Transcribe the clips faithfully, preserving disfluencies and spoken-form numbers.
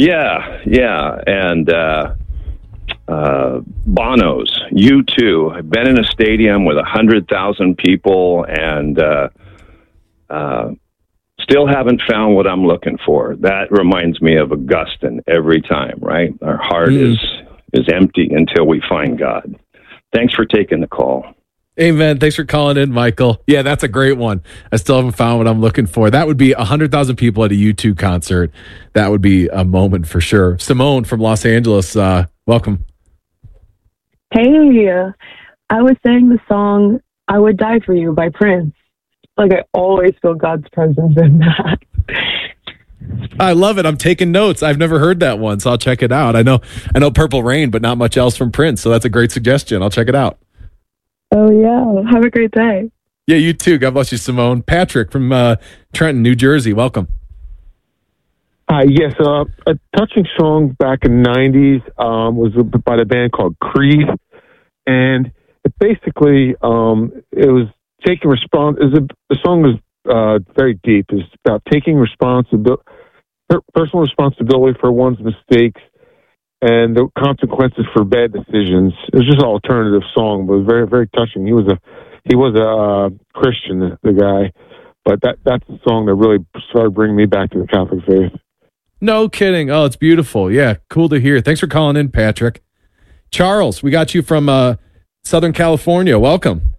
Yeah, yeah, and uh, uh, Bono's, U two. I've been in a stadium with a hundred thousand people, and uh, uh, still haven't found what I'm looking for. That reminds me of Augustine every time. Right, our heart mm. is is empty until we find God. Thanks for taking the call. Amen. Thanks for calling in, Michael. Yeah, that's a great one. I still haven't found what I'm looking for. That would be one hundred thousand people at a U two concert. That would be a moment for sure. Simone from Los Angeles, uh, welcome. Hey, I was saying the song I Would Die For You by Prince. Like, I always feel God's presence in that. I love it. I'm taking notes. I've never heard that one, so I'll check it out. I know I know Purple Rain, but not much else from Prince, so that's a great suggestion. I'll check it out. Oh, yeah. Have a great day. Yeah, you too. God bless you, Simone. Patrick from uh, Trenton, New Jersey. Welcome. Hi. Yes, uh, a touching song back in the nineties um, was by the band called Creed, and it basically um, it was taking respons. The song was uh, very deep. It's about taking responsibility, personal responsibility for one's mistakes and the consequences for bad decisions. It was just an alternative song, but it was very, very touching. He was a he was a uh, Christian, the, the guy, but that that's the song that really started bringing me back to the Catholic faith. No kidding. Oh, it's beautiful. Yeah, cool to hear. Thanks for calling in, Patrick. Charles, we got you from uh, Southern California. Welcome.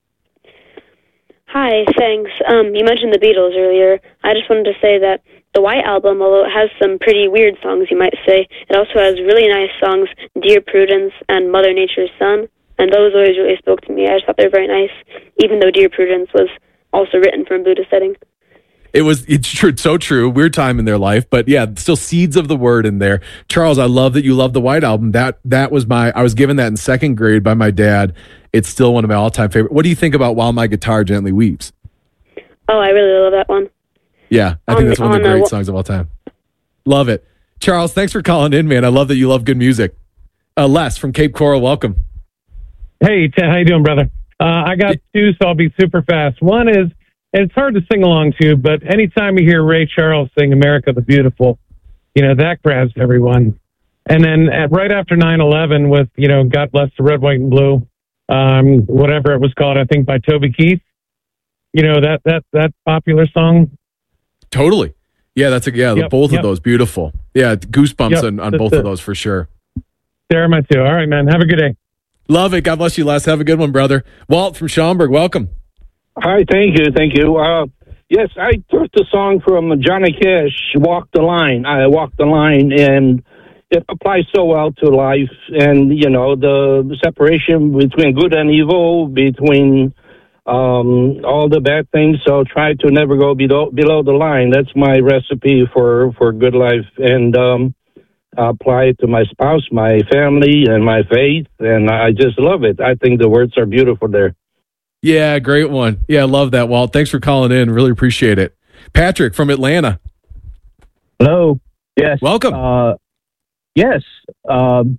Hi, thanks. Um, you mentioned the Beatles earlier. I just wanted to say that the White Album, although it has some pretty weird songs, you might say, it also has really nice songs, Dear Prudence and Mother Nature's Son, and those always really spoke to me. I just thought they were very nice, even though Dear Prudence was also written from a Buddhist setting. It was, it's true, it's so true. Weird time in their life, but yeah, still seeds of the word in there. Charles, I love that you love the White Album. That that was my, I was given that in second grade by my dad. It's still one of my all-time favorite. What do you think about While My Guitar Gently Weeps? Oh, I really love that one. Yeah, I on, think that's one of the great uh, songs of all time. Love it. Charles, thanks for calling in, man. I love that you love good music. Uh, Les from Cape Coral, welcome. Hey, Ted, how you doing, brother? Uh, I got two, so I'll be super fast. One is, and it's hard to sing along to, but anytime you hear Ray Charles sing America the Beautiful, you know, that grabs everyone. And then at, right after nine eleven with, you know, God Bless the Red, White, and Blue, um, whatever it was called, I think by Toby Keith, you know, that that that popular song. Totally. Yeah, that's a, yeah, yep, both yep. of those, beautiful. Yeah, goosebumps yep, on, on both it. of those for sure. There, my two. All right, man. Have a good day. Love it. God bless you, Les. Have a good one, brother. Walt from Schaumburg, welcome. Hi, thank you, thank you. Uh, yes, I took the song from Johnny Cash, Walk the Line. I Walk the Line, and it applies so well to life and, you know, the separation between good and evil, between um, all the bad things. So try to never go below, below the line. That's my recipe for, for good life, and um, I apply it to my spouse, my family, and my faith, and I just love it. I think the words are beautiful there. Yeah, great one. Yeah, I love that, Walt. Thanks for calling in. Really appreciate it. Patrick from Atlanta. Hello. Yes. Welcome. Uh, yes. Um,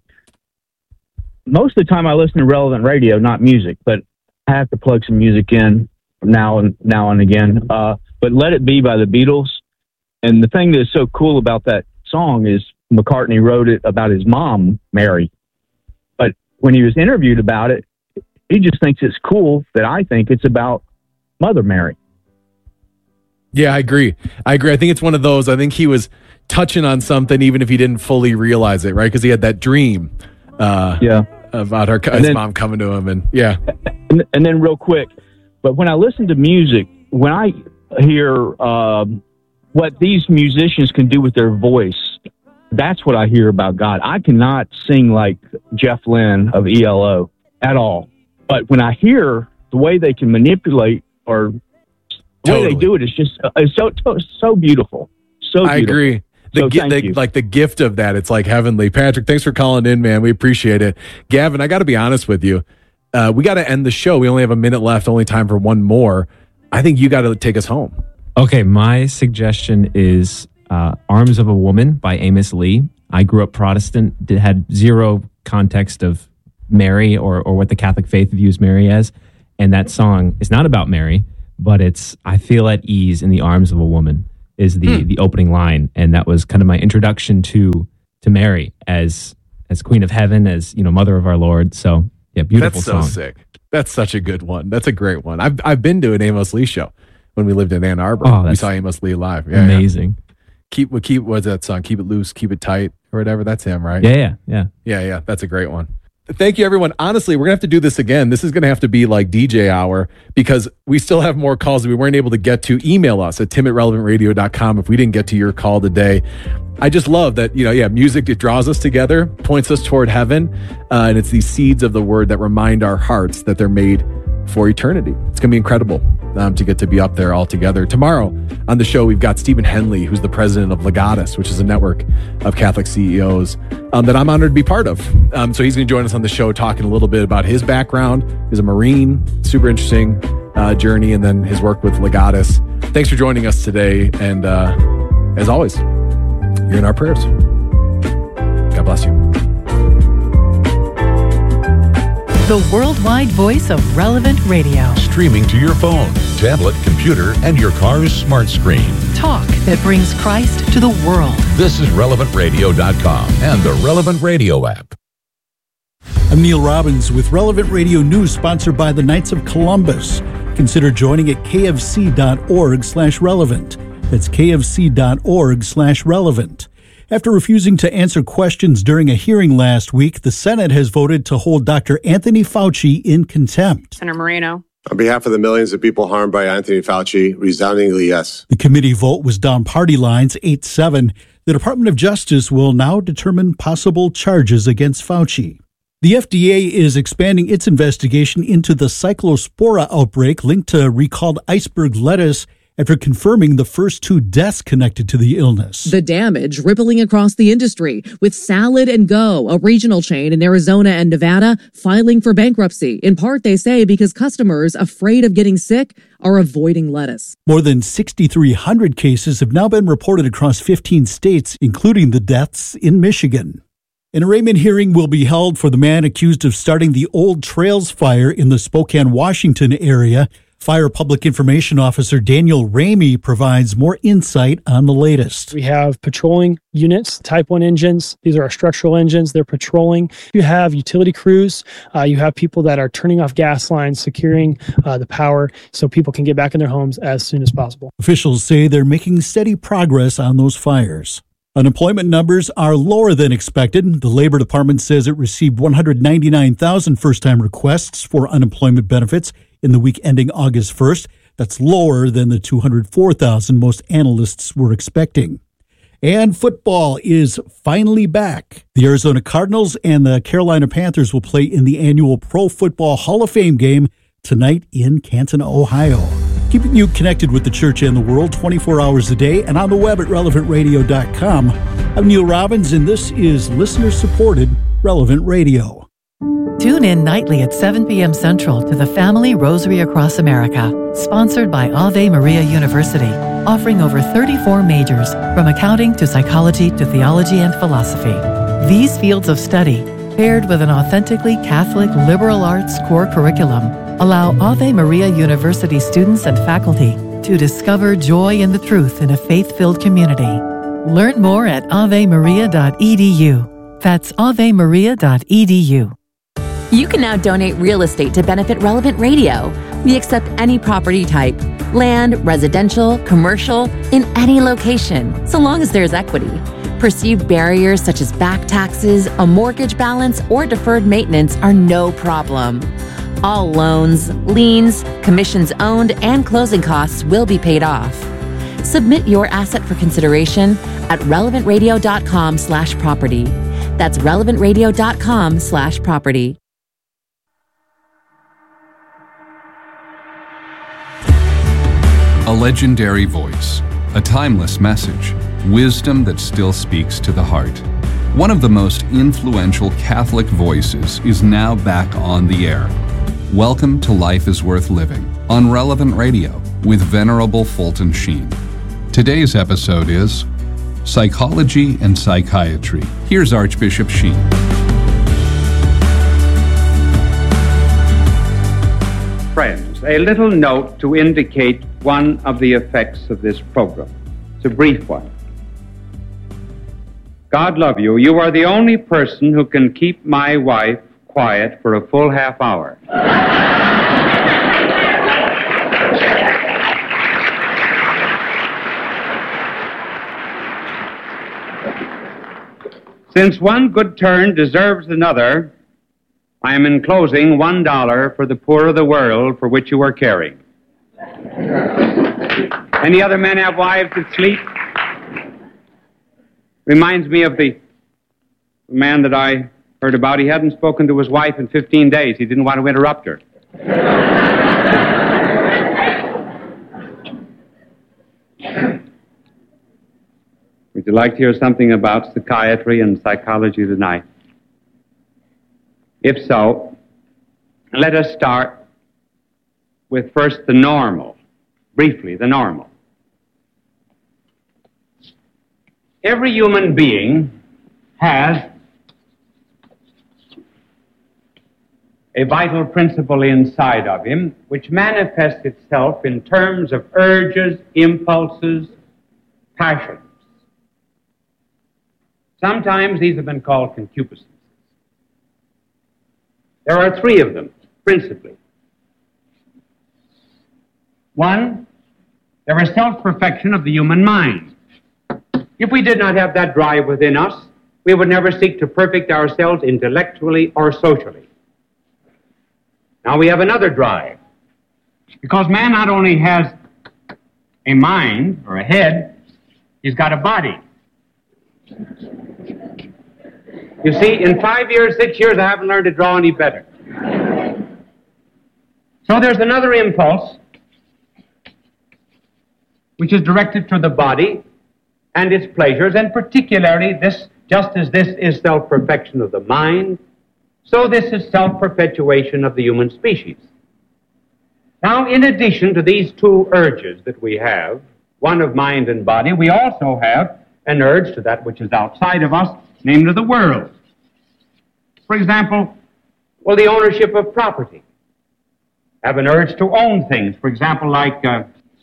most of the time I listen to relevant radio, not music, but I have to plug some music in now and now and again. Uh, but Let It Be by the Beatles. And the thing that's so cool about that song is McCartney wrote it about his mom, Mary. But when he was interviewed about it, he just thinks it's cool that I think it's about Mother Mary. Yeah, I agree. I agree. I think it's one of those. I think he was touching on something even if he didn't fully realize it, right? Because he had that dream uh, yeah. about her, his then, mom coming to him. And yeah. And, and then real quick, but when I listen to music, when I hear um, what these musicians can do with their voice, that's what I hear about God. I cannot sing like Jeff Lynne of E L O at all. But when I hear the way they can manipulate or the totally. way they do it, it's just uh, it's so so beautiful. So beautiful. I agree. The, so gi- the like the gift of that, it's like heavenly. Patrick, thanks for calling in, man. We appreciate it. Gavin, I got to be honest with you. Uh, we got to end the show. We only have a minute left. Only time for one more. I think you got to take us home. Okay, my suggestion is uh, "Arms of a Woman" by Amos Lee. I grew up Protestant. Did, had zero context of Mary or, or what the Catholic faith views Mary as. And that song is not about Mary, but it's I feel at ease in the arms of a woman. is the Hmm. the opening line, and that was kind of my introduction to to Mary as as Queen of Heaven, as you know, Mother of our Lord. So yeah, beautiful That's so song. sick. That's such a good one. That's a great one. I've I've been to an Amos Lee show when we lived in Ann Arbor. Oh, we that's saw Amos Lee live. Yeah, yeah. Amazing. Keep what keep what's that song? Keep it loose, keep it tight, or whatever. That's him, right? Yeah, yeah, yeah. Yeah, yeah. That's a great one. Thank you, everyone. Honestly, we're gonna have to do this again. This is gonna have to be like D J hour because we still have more calls that we weren't able to get to. Email us at tim at relevant radio dot com if we didn't get to your call today. I just love that, you know, yeah, music, it draws us together, points us toward heaven, uh, and it's these seeds of the word that remind our hearts that they're made for eternity. It's going to be incredible um, to get to be up there all together. Tomorrow on the show, we've got Stephen Henley, who's the president of Legatus, which is a network of Catholic C E Os um, that I'm honored to be part of. Um, so he's going to join us on the show talking a little bit about his background. He's a Marine, super interesting uh, journey, and then his work with Legatus. Thanks for joining us today. And uh, as always, you're in our prayers. God bless you. The worldwide voice of Relevant Radio. Streaming to your phone, tablet, computer, and your car's smart screen. Talk that brings Christ to the world. This is relevant radio dot com and the Relevant Radio app. I'm Neil Robbins with Relevant Radio News, sponsored by the Knights of Columbus. Consider joining at kfc.org slash relevant. That's kfc.org slash relevant. After refusing to answer questions during a hearing last week, the Senate has voted to hold Doctor Anthony Fauci in contempt. Senator Moreno. On behalf of the millions of people harmed by Anthony Fauci, resoundingly yes. The committee vote was down party lines eight seven. The Department of Justice will now determine possible charges against Fauci. The F D A is expanding its investigation into the Cyclospora outbreak linked to recalled iceberg lettuce after confirming the first two deaths connected to the illness. The damage rippling across the industry, with Salad and Go, a regional chain in Arizona and Nevada, filing for bankruptcy. In part, they say because customers afraid of getting sick are avoiding lettuce. More than six thousand three hundred cases have now been reported across fifteen states, including the deaths in Michigan. An arraignment hearing will be held for the man accused of starting the Old Trails fire in the Spokane, Washington area. Fire Public Information Officer Daniel Ramey provides more insight on the latest. We have patrolling units, Type one engines. These are our structural engines. They're patrolling. You have utility crews. Uh, you have people that are turning off gas lines, securing uh, the power so people can get back in their homes as soon as possible. Officials say they're making steady progress on those fires. Unemployment numbers are lower than expected. The Labor Department says it received one hundred ninety-nine thousand first-time requests for unemployment benefits in the week ending August first. That's lower than the two hundred four thousand most analysts were expecting. And football is finally back. The Arizona Cardinals and the Carolina Panthers will play in the annual Pro Football Hall of Fame game tonight in Canton, Ohio. Keeping you connected with the church and the world twenty-four hours a day and on the web at relevant radio dot com. I'm Neil Robbins, and this is listener-supported Relevant Radio. Tune in nightly at seven p.m. Central to the Family Rosary Across America, sponsored by Ave Maria University, offering over thirty-four majors, from accounting to psychology to theology and philosophy. These fields of study, paired with an authentically Catholic liberal arts core curriculum, allow Ave Maria University students and faculty to discover joy in the truth in a faith-filled community. Learn more at ave maria dot e d u. That's ave maria dot e d u. You can now donate real estate to benefit Relevant Radio. We accept any property type, land, residential, commercial, in any location, so long as there's equity. Perceived barriers such as back taxes, a mortgage balance, or deferred maintenance are no problem. All loans, liens, commissions owned, and closing costs will be paid off. Submit your asset for consideration at relevant radio dot com slash property. That's relevant radio dot com slash property. A legendary voice, a timeless message, wisdom that still speaks to the heart. One of the most influential Catholic voices is now back on the air. Welcome to Life is Worth Living on Relevant Radio with Venerable Fulton Sheen. Today's episode is Psychology and Psychiatry. Here's Archbishop Sheen. Friends, a little note to indicate one of the effects of this program. It's a brief one. God love you. You are the only person who can keep my wife quiet for a full half hour. Since one good turn deserves another, I am enclosing one dollar for the poor of the world for which you are caring. Any other men have wives that sleep? Reminds me of the man that I heard about. He hadn't spoken to his wife in fifteen days. He didn't want to interrupt her. Would you like to hear something about psychiatry and psychology tonight? If so, let us start with first the normal. Briefly, the normal. Every human being has a vital principle inside of him which manifests itself in terms of urges, impulses, passions. Sometimes these have been called concupiscences. There are three of them, principally. One, there is self-perfection of the human mind. If we did not have that drive within us, we would never seek to perfect ourselves intellectually or socially. Now we have another drive, because man not only has a mind or a head, he's got a body. You see, in five years, six years, I haven't learned to draw any better. So there's another impulse which is directed to the body and its pleasures, and particularly this, just as this is self-perfection of the mind, so this is self-perpetuation of the human species. Now, in addition to these two urges that we have, one of mind and body, we also have an urge to that which is outside of us, namely the world. For example, well, the ownership of property. Have an urge to own things, for example, like uh,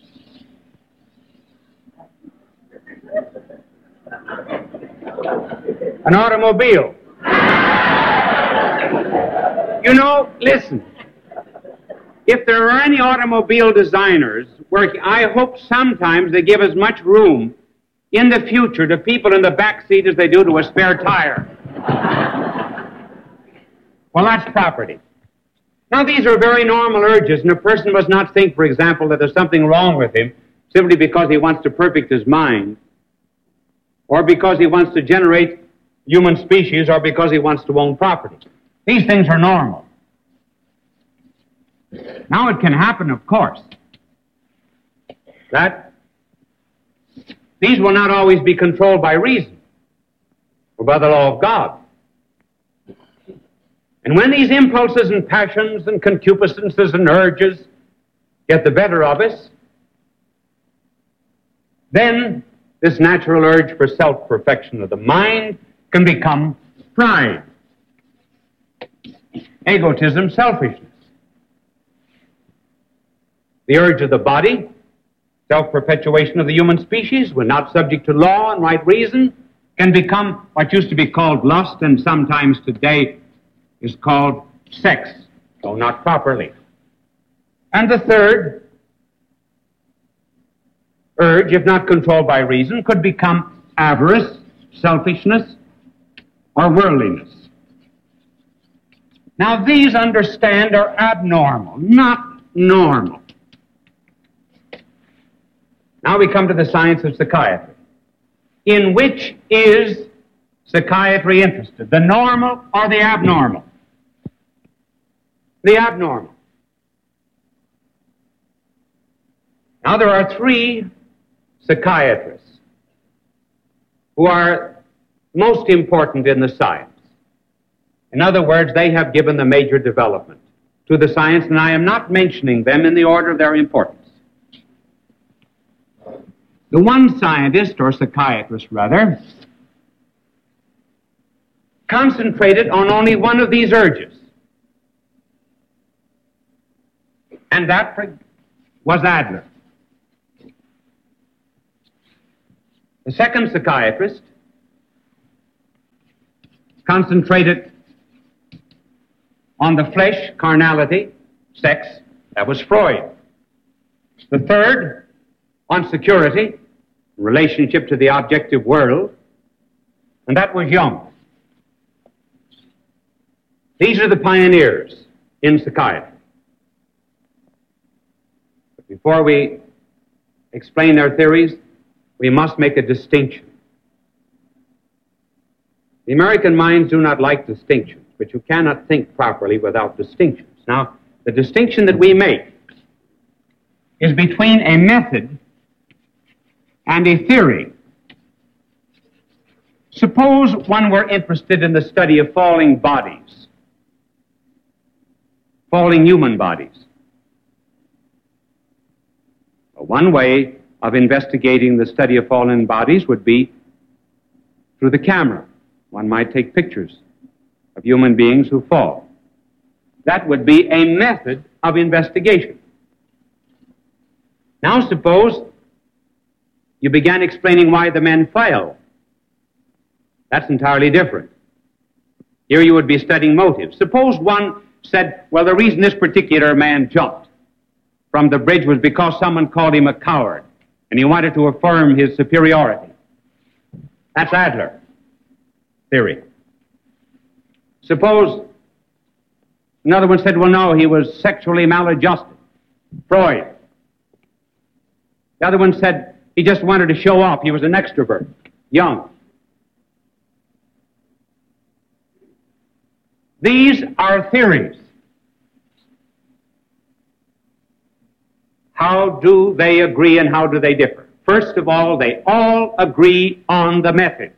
an automobile. You know, listen, if there are any automobile designers working, I hope sometimes they give as much room in the future to people in the back seat as they do to a spare tire. Well, that's property. Now, these are very normal urges, and a person must not think, for example, that there's something wrong with him simply because he wants to perfect his mind, or because he wants to generate human species, or because he wants to own property. These things are normal. Now, it can happen, of course, that these will not always be controlled by reason or by the law of God. And when these impulses and passions and concupiscences and urges get the better of us, then this natural urge for self-perfection of the mind can become pride, egotism, selfishness. The urge of the body, self-perpetuation of the human species, when not subject to law and right reason, can become what used to be called lust, and sometimes today is called sex, though not properly. And the third urge, if not controlled by reason, could become avarice, selfishness, or worldliness. Now, these, understand, are abnormal, not normal. Now we come to the science of psychiatry. In which is psychiatry interested? The normal or the abnormal? The abnormal. Now there are three psychiatrists who are most important in the science. In other words, they have given the major development to the science, and I am not mentioning them in the order of their importance. The one scientist, or psychiatrist rather, concentrated on only one of these urges, and that was Adler. The second psychiatrist concentrated on the flesh, carnality, sex. That was Freud. The third, on security, relationship to the objective world, and that was Jung. These are the pioneers in psychiatry. But before we explain their theories, we must make a distinction. The American minds do not like distinctions, but you cannot think properly without distinctions. Now, the distinction that we make is between a method and a theory. Suppose one were interested in the study of falling bodies, falling human bodies. Well, one way of investigating the study of fallen bodies would be through the camera. One might take pictures of human beings who fall. That would be a method of investigation. Now suppose you began explaining why the men fell. That's entirely different. Here you would be studying motives. Suppose one said, well, the reason this particular man jumped from the bridge was because someone called him a coward, and he wanted to affirm his superiority. That's Adler theory. Suppose another one said, well, no, he was sexually maladjusted. Freud. The other one said he just wanted to show off. He was an extrovert. Jung. These are theories. How do they agree and how do they differ? First of all, they all agree on the method,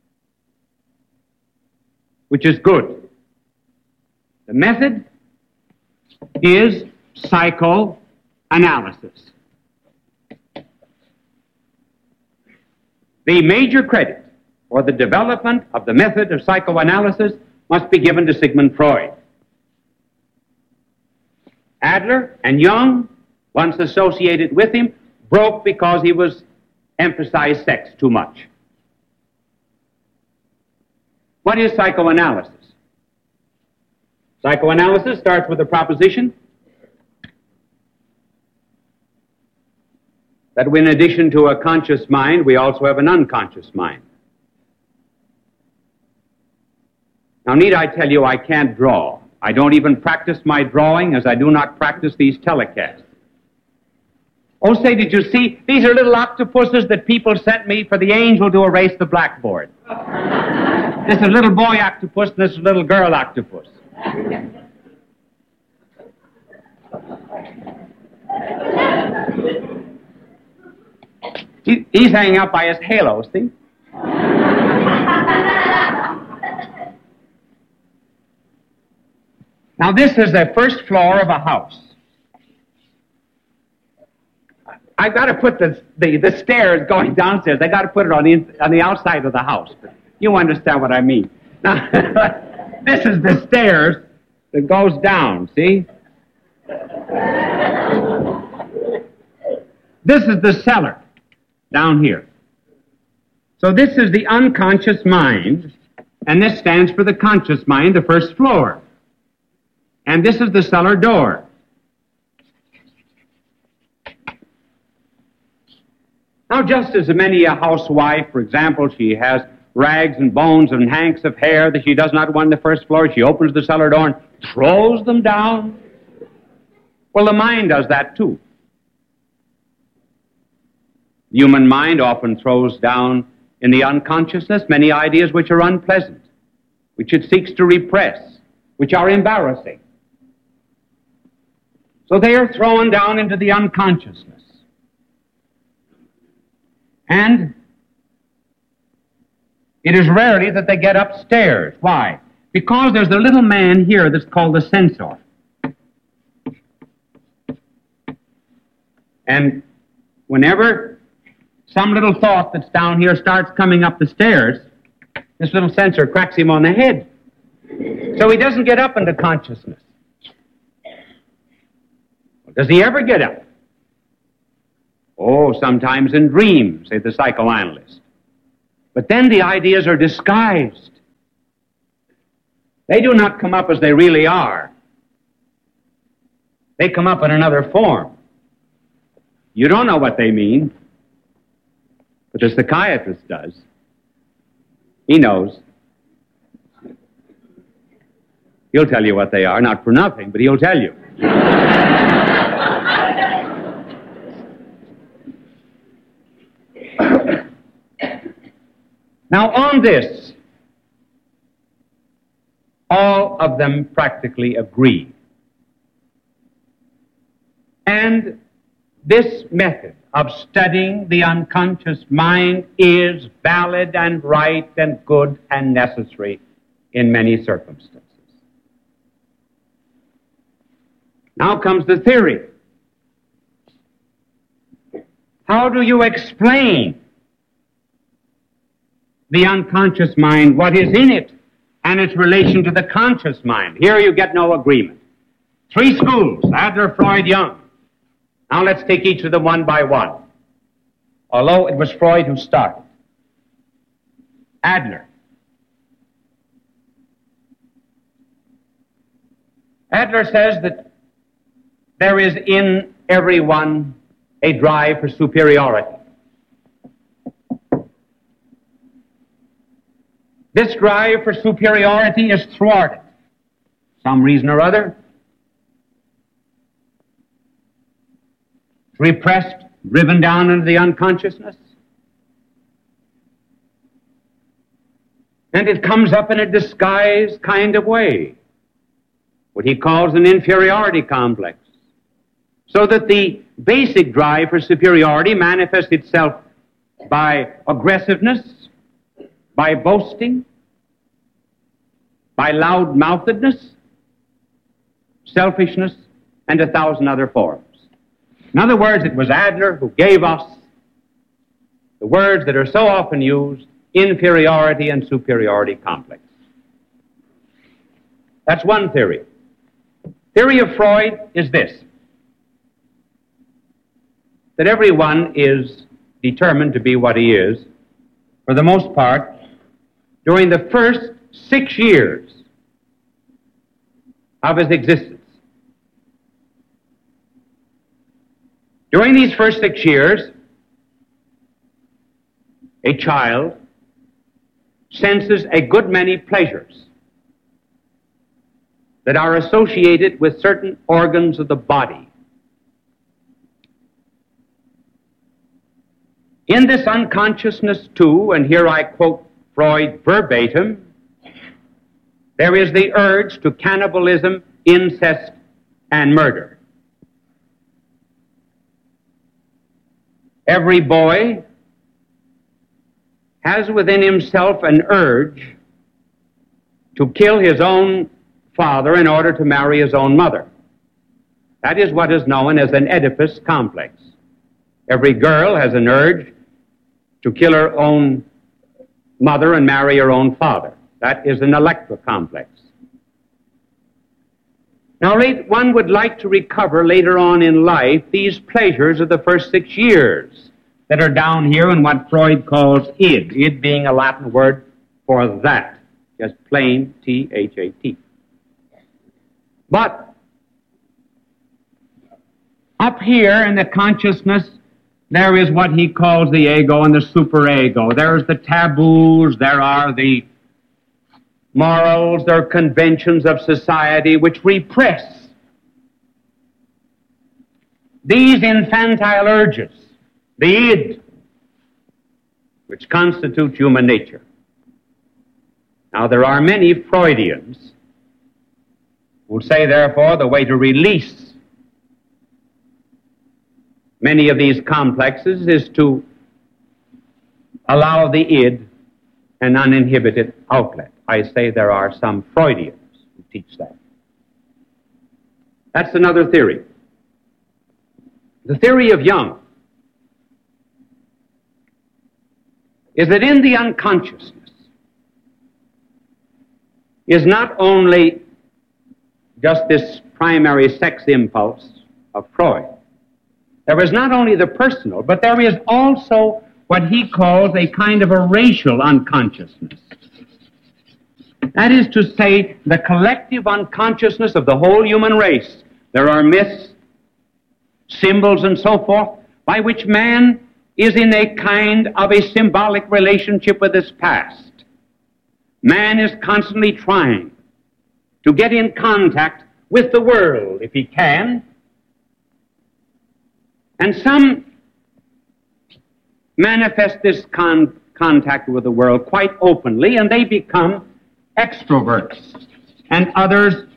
which is good. The method is psychoanalysis. The major credit for the development of the method of psychoanalysis must be given to Sigmund Freud. Adler and Jung, once associated with him, broke because he was emphasized sex too much. What is psychoanalysis? Psychoanalysis starts with the proposition that in addition to a conscious mind, we also have an unconscious mind. Now, need I tell you, I can't draw. I don't even practice my drawing as I do not practice these telecasts. Oh, say, did you see? These are little octopuses that people sent me for the angel to erase the blackboard. This is a little boy octopus, and this is a little girl octopus. He, he's hanging out by his halo, see? Now, this is the first floor of a house. I've got to put the, the, the stairs going downstairs. I've got to put it on the, on the outside of the house. But you understand what I mean. Now, this is the stairs that goes down, see? This is the cellar down here. So this is the unconscious mind, and this stands for the conscious mind, the first floor. And this is the cellar door. Now, just as many a housewife, for example, she has rags and bones and hanks of hair that she does not want on the first floor, she opens the cellar door and throws them down. Well, the mind does that too. The human mind often throws down in the unconsciousness many ideas which are unpleasant, which it seeks to repress, which are embarrassing. So they are thrown down into the unconsciousness. And it is rarely that they get upstairs. Why? Because there's a little man here that's called the censor. And whenever some little thought that's down here starts coming up the stairs, this little censor cracks him on the head. So he doesn't get up into consciousness. Does he ever get up? Oh, sometimes in dreams, say the psychoanalyst. But then the ideas are disguised. They do not come up as they really are. They come up in another form. You don't know what they mean, but the psychiatrist does. He knows. He'll tell you what they are, not for nothing, but he'll tell you. Now, on this, all of them practically agree. And this method of studying the unconscious mind is valid and right and good and necessary in many circumstances. Now comes the theory. How do you explain the unconscious mind, what is in it, and its relation to the conscious mind? Here you get no agreement. Three schools, Adler, Freud, Jung. Now let's take each of them one by one. Although it was Freud who started. Adler. Adler says that there is in everyone a drive for superiority. This drive for superiority is thwarted, some reason or other, repressed, driven down into the unconsciousness, and it comes up in a disguised kind of way, what he calls an inferiority complex, so that the basic drive for superiority manifests itself by aggressiveness, by boasting, by loud-mouthedness, selfishness, and a thousand other forms. In other words, it was Adler who gave us the words that are so often used, inferiority and superiority complex. That's one theory. Theory of Freud is this, that everyone is determined to be what he is, for the most part, during the first six years of his existence. During these first six years, a child senses a good many pleasures that are associated with certain organs of the body. In this unconsciousness, too, and here I quote Freud verbatim, there is the urge to cannibalism, incest, and murder. Every boy has within himself an urge to kill his own father in order to marry his own mother. That is what is known as an Oedipus complex. Every girl has an urge to kill her own mother and marry her own father. That is an Electra complex. Now, one would like to recover later on in life these pleasures of the first six years that are down here in what Freud calls id, id being a Latin word for that, just plain T H A T. But up here in the consciousness, there is what he calls the ego and the superego. There's the taboos, there are the morals, there are conventions of society which repress these infantile urges, the id, which constitute human nature. Now, there are many Freudians who say, therefore, the way to release many of these complexes is to allow the id an uninhibited outlet. I say there are some Freudians who teach that. That's another theory. The theory of Jung is that in the unconsciousness is not only just this primary sex impulse of Freud. There is not only the personal, but there is also what he calls a kind of a racial unconsciousness. That is to say, the collective unconsciousness of the whole human race. There are myths, symbols, and so forth, by which man is in a kind of a symbolic relationship with his past. Man is constantly trying to get in contact with the world, if he can. And some manifest this con- contact with the world quite openly, and they become extroverts. And others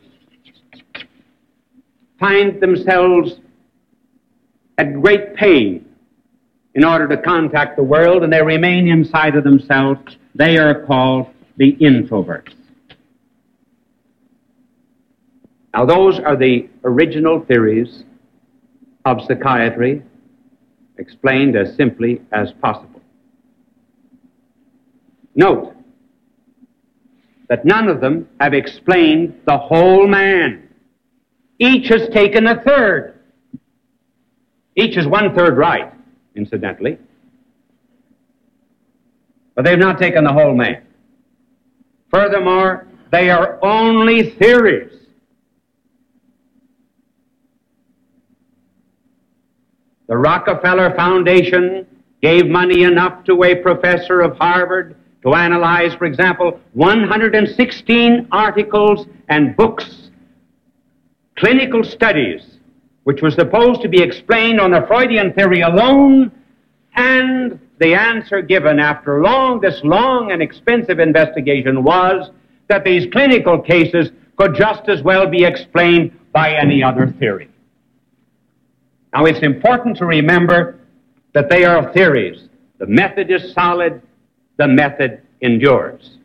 find themselves at great pain in order to contact the world, and they remain inside of themselves. They are called the introverts. Now, those are the original theories of psychiatry, explained as simply as possible. Note that none of them have explained the whole man. Each has taken a third. Each is one-third right, incidentally. But they've not taken the whole man. Furthermore, they are only theories. The Rockefeller Foundation gave money enough to a professor of Harvard to analyze, for example, one hundred sixteen articles and books, clinical studies, which was supposed to be explained on the Freudian theory alone, and the answer given after long, this long and expensive investigation was that these clinical cases could just as well be explained by any other theory. Now, it's important to remember that they are theories. The method is solid. The method endures.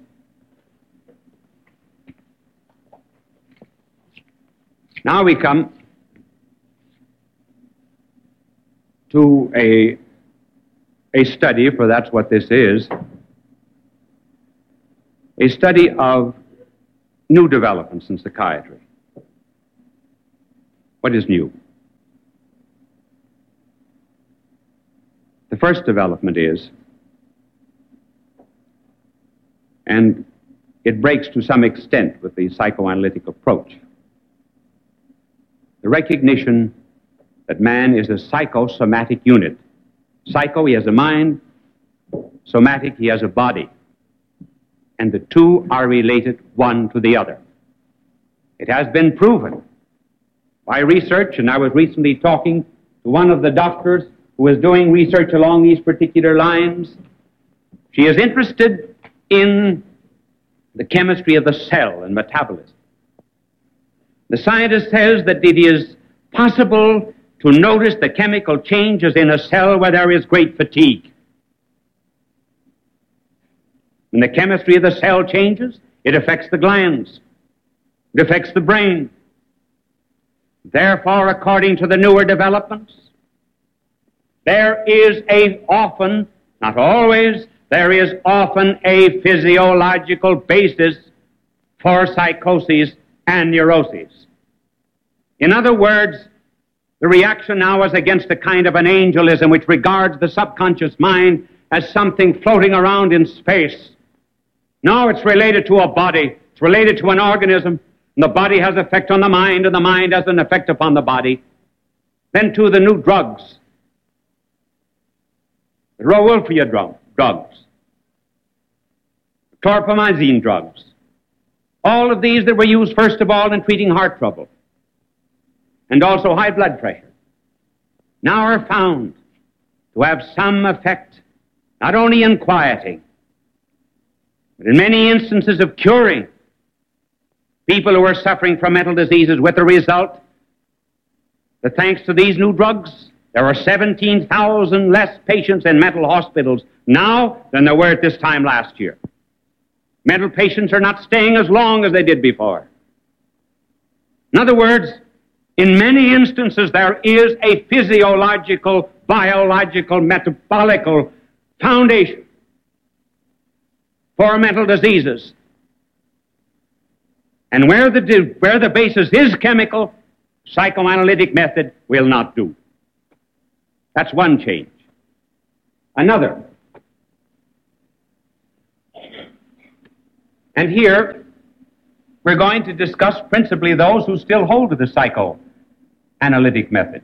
Now we come to a, a study, for that's what this is, a study of new developments in psychiatry. What is new? The first development is, and it breaks to some extent with the psychoanalytic approach, the recognition that man is a psychosomatic unit. Psycho, he has a mind. Somatic, he has a body. And the two are related one to the other. It has been proven by research, and I was recently talking to one of the doctors who is doing research along these particular lines. She is interested in the chemistry of the cell and metabolism. The scientist says that it is possible to notice the chemical changes in a cell where there is great fatigue. When the chemistry of the cell changes, it affects the glands. It affects the brain. Therefore, according to the newer developments, there is a often, not always, there is often a physiological basis for psychoses and neuroses. In other words, the reaction now is against a kind of an angelism which regards the subconscious mind as something floating around in space. No, it's related to a body. It's related to an organism. And the body has effect on the mind, and the mind has an effect upon the body. Then to the new drugs. The Rowulfia drug, drugs. Chlorpromazine drugs. All of these that were used first of all in treating heart trouble and also high blood pressure now are found to have some effect not only in quieting, but in many instances of curing people who are suffering from mental diseases, with the result that thanks to these new drugs, there are seventeen thousand less patients in mental hospitals now than there were at this time last year. Mental patients are not staying as long as they did before. In other words, in many instances, there is a physiological, biological, metabolical foundation for mental diseases. And where the, where the basis is chemical, psychoanalytic method will not do. That's one change. Another, And here, we're going to discuss principally those who still hold to the psychoanalytic method.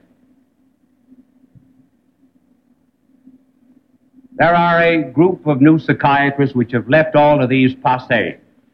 There are a group of new psychiatrists which have left all of these passé.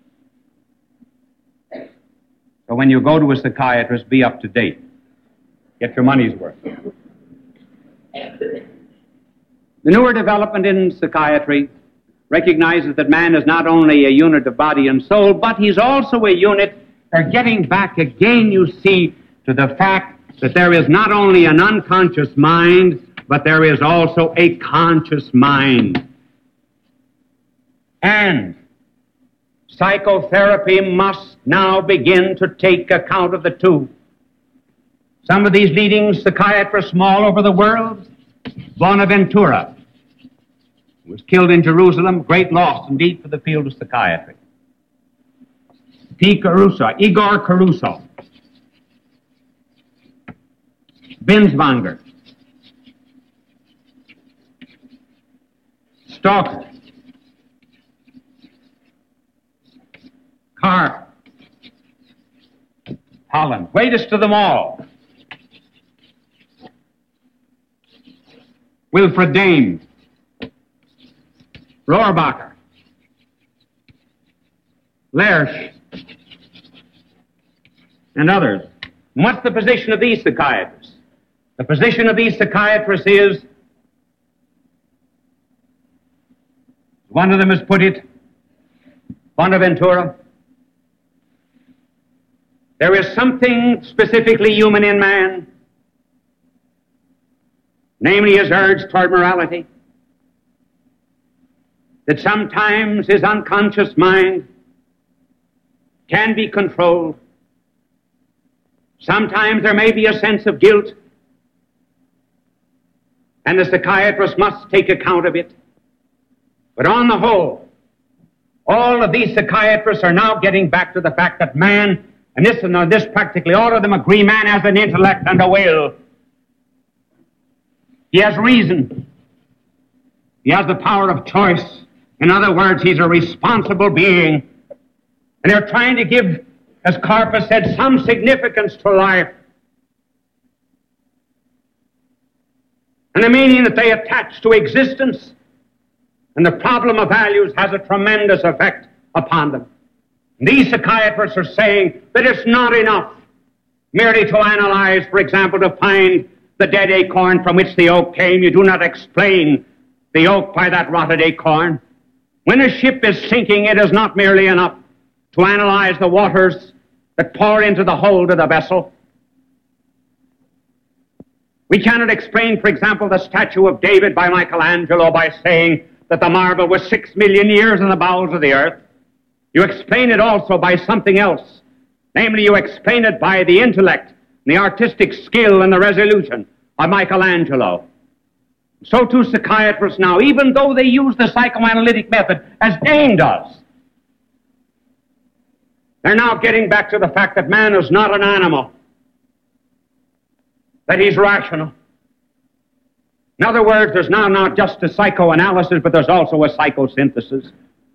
So when you go to a psychiatrist, be up to date. Get your money's worth. The newer development in psychiatry recognizes that man is not only a unit of body and soul, but he's also a unit. They're getting back again, you see, to the fact that there is not only an unconscious mind, but there is also a conscious mind. And psychotherapy must now begin to take account of the two. Some of these leading psychiatrists from all over the world, Bonaventura was killed in Jerusalem, great loss indeed for the field of psychiatry. P. Caruso, Igor Caruso, Binswanger, Stalker, Carr, Holland, greatest of them all, Wilfred Dame, Rohrbacher, Lersch, and others. And what's the position of these psychiatrists? The position of these psychiatrists is, one of them has put it, Bonaventura, there is something specifically human in man, namely his urge toward morality, that sometimes his unconscious mind can be controlled. Sometimes there may be a sense of guilt, and the psychiatrist must take account of it. But on the whole, all of these psychiatrists are now getting back to the fact that man, and this and this practically all of them agree, man has an intellect and a will. He has reason. He has the power of choice. In other words, he's a responsible being. And they're trying to give, as Karpa said, some significance to life. And the meaning that they attach to existence and the problem of values has a tremendous effect upon them. And these psychiatrists are saying that it's not enough merely to analyze, for example, to find the dead acorn from which the oak came. You do not explain the oak by that rotted acorn. When a ship is sinking, it is not merely enough to analyze the waters that pour into the hold of the vessel. We cannot explain, for example, the statue of David by Michelangelo by saying that the marble was six million years in the bowels of the earth. You explain it also by something else. Namely, you explain it by the intellect, the artistic skill, and the resolution of Michelangelo. So too psychiatrists now, even though they use the psychoanalytic method as Dane does, they're now getting back to the fact that man is not an animal, that he's rational. In other words, there's now not just a psychoanalysis, but there's also a psychosynthesis.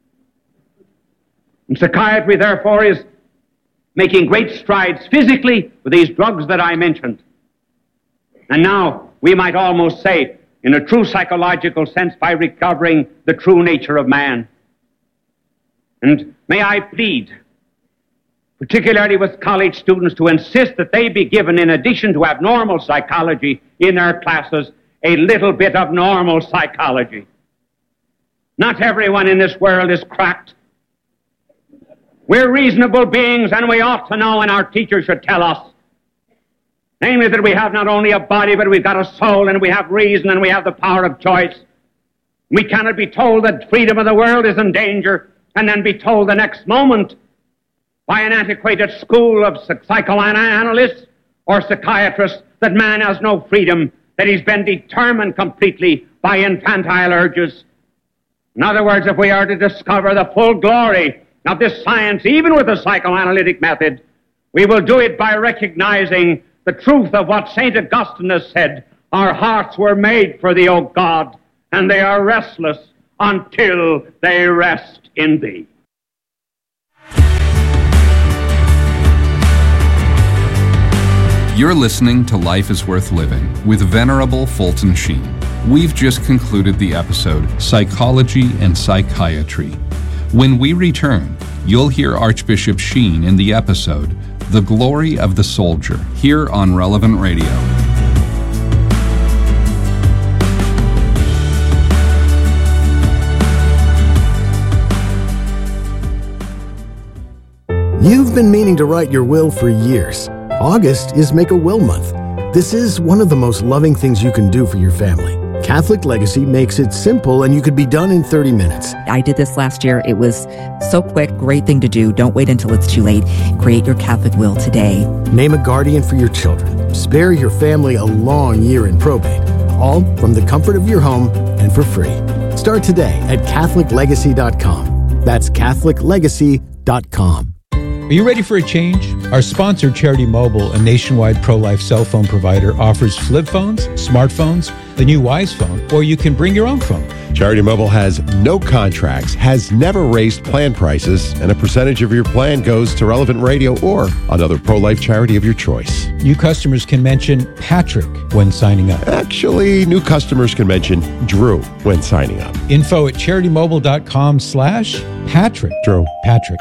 And psychiatry, therefore, is making great strides physically with these drugs that I mentioned. And now, we might almost say, in a true psychological sense, by recovering the true nature of man. And may I plead, particularly with college students, to insist that they be given, in addition to abnormal psychology in their classes, a little bit of normal psychology. Not everyone in this world is cracked. We're reasonable beings, and we ought to know, and our teachers should tell us, namely that we have not only a body, but we've got a soul, and we have reason, and we have the power of choice. We cannot be told that freedom of the world is in danger, and then be told the next moment by an antiquated school of psychoanalysts or psychiatrists that man has no freedom, that he's been determined completely by infantile urges. In other words, if we are to discover the full glory of this science, even with the psychoanalytic method, we will do it by recognizing the truth of what Saint Augustine has said: our hearts were made for thee, O God, and they are restless until they rest in thee. You're listening to Life is Worth Living with Venerable Fulton Sheen. We've just concluded the episode, Psychology and Psychiatry. When we return, you'll hear Archbishop Sheen in the episode, The Glory of the Soldier, here on Relevant Radio. You've been meaning to write your will for years. August is Make a Will Month. This is one of the most loving things you can do for your family. Catholic Legacy makes it simple and you could be done in thirty minutes. I did this last year. It was so quick, great thing to do. Don't wait until it's too late. Create your Catholic will today. Name a guardian for your children. Spare your family a long year in probate. All from the comfort of your home and for free. Start today at Catholic Legacy dot com. That's Catholic Legacy dot com. Are you ready for a change? Our sponsor, Charity Mobile, a nationwide pro-life cell phone provider, offers flip phones, smartphones, the new Wise phone, or you can bring your own phone. Charity Mobile has no contracts, has never raised plan prices, and a percentage of your plan goes to Relevant Radio or another pro-life charity of your choice. New customers can mention Patrick when signing up. Actually, new customers can mention Drew when signing up. Info at CharityMobile.com slash Patrick. Drew. Patrick.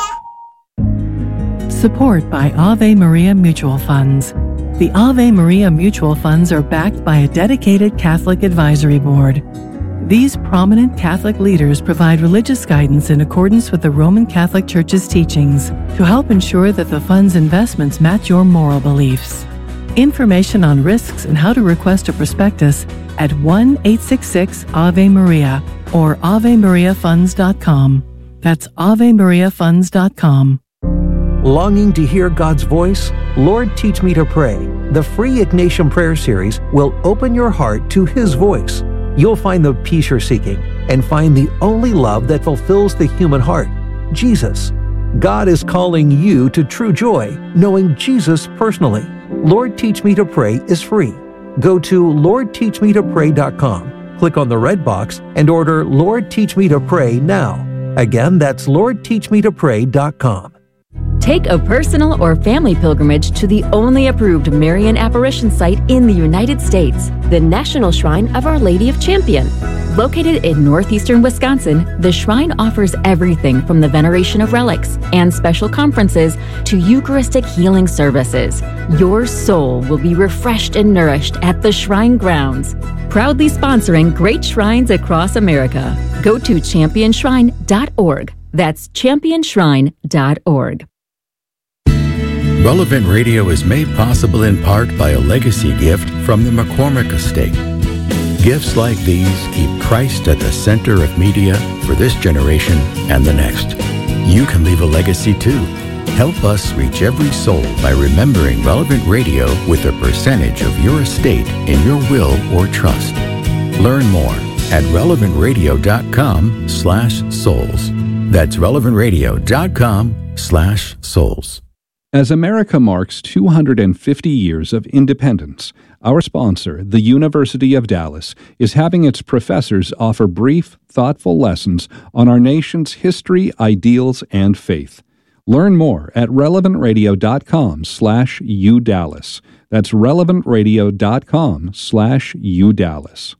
Support by Ave Maria Mutual Funds. The Ave Maria Mutual Funds are backed by a dedicated Catholic advisory board. These prominent Catholic leaders provide religious guidance in accordance with the Roman Catholic Church's teachings to help ensure that the fund's investments match your moral beliefs. Information on risks and how to request a prospectus at one eight six six Ave Maria or Ave Maria Funds dot com. That's Ave Maria Funds dot com. Longing to hear God's voice? Lord, Teach Me to Pray. The free Ignatian Prayer Series will open your heart to His voice. You'll find the peace you're seeking and find the only love that fulfills the human heart, Jesus. God is calling you to true joy, knowing Jesus personally. Lord, Teach Me to Pray is free. Go to Lord Teach Me to Pray dot com, click on the red box, and order Lord, Teach Me to Pray now. Again, that's Lord Teach Me to Pray dot com. Take a personal or family pilgrimage to the only approved Marian apparition site in the United States, the National Shrine of Our Lady of Champion. Located in northeastern Wisconsin, the shrine offers everything from the veneration of relics and special conferences to Eucharistic healing services. Your soul will be refreshed and nourished at the shrine grounds. Proudly sponsoring great shrines across America. Go to champion shrine dot org. That's champion shrine dot org. Relevant Radio is made possible in part by a legacy gift from the McCormick Estate. Gifts like these keep Christ at the center of media for this generation and the next. You can leave a legacy too. Help us reach every soul by remembering Relevant Radio with a percentage of your estate in your will or trust. Learn more at relevant radio dot com slash souls. That's relevant radio dot com slash souls. As America marks two hundred fifty years of independence, our sponsor, the University of Dallas, is having its professors offer brief, thoughtful lessons on our nation's history, ideals, and faith. Learn more at relevant radio dot com slash U Dallas. That's relevant radio dot com slash U Dallas.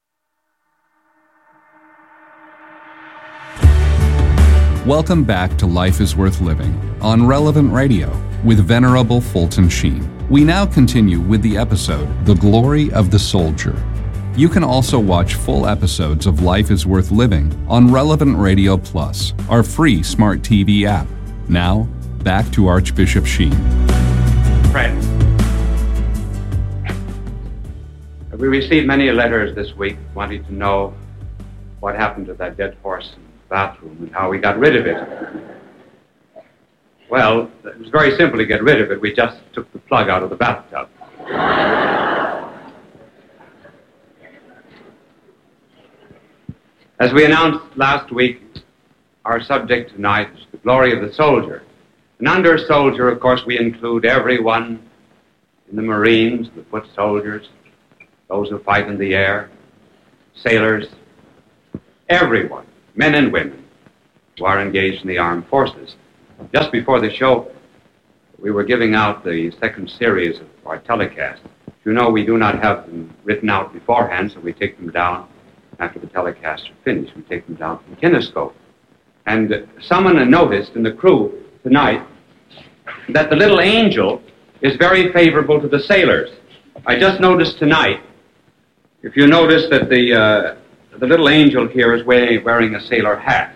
Welcome back to Life is Worth Living on Relevant Radio with Venerable Fulton Sheen. We now continue with the episode, The Glory of the Soldier. You can also watch full episodes of Life is Worth Living on Relevant Radio Plus, our free smart T V app. Now, back to Archbishop Sheen. Friends, we received many letters this week wanting to know what happened to that dead horse in the bathroom and how we got rid of it. Well, it was very simple to get rid of it. We just took the plug out of the bathtub. As we announced last week, our subject tonight is the glory of the soldier. And under soldier, of course, we include everyone in the Marines, the foot soldiers, those who fight in the air, sailors, everyone, men and women, who are engaged in the armed forces. Just before the show, we were giving out the second series of our telecast. You know, we do not have them written out beforehand, so we take them down after the telecasts are finished. We take them down from Kinescope. And uh, someone noticed in the crew tonight that the little angel is very favorable to the sailors. I just noticed tonight, if you notice that the, uh, the little angel here is wearing a sailor hat.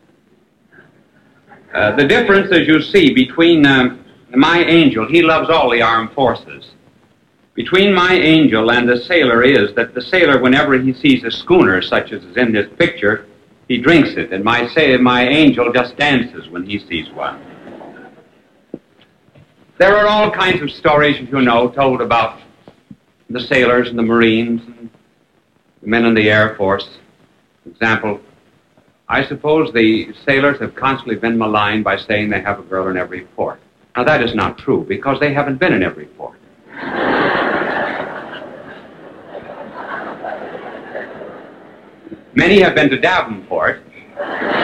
Uh, the difference, as you see, between um, my angel, he loves all the armed forces. Between my angel and the sailor is that the sailor, whenever he sees a schooner, such as is in this picture, he drinks it, and my, say, my angel just dances when he sees one. There are all kinds of stories, as you know, told about the sailors and the Marines and the men in the Air Force. For example, I suppose the sailors have constantly been maligned by saying they have a girl in every port. Now, that is not true, because they haven't been in every port. Many have been to Davenport.